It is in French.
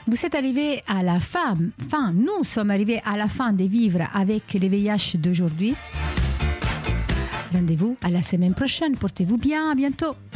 Vous êtes arrivé à la nous sommes arrivés à la fin de vivre avec les VIH d'aujourd'hui. Rendez-vous à la semaine prochaine. Portez-vous bien, à bientôt.